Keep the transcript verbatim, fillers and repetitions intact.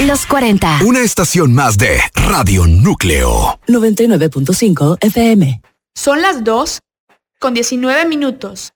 Los cuarenta. Una estación más de Radio Núcleo. noventa y nueve punto cinco F M. Son las dos con diecinueve minutos.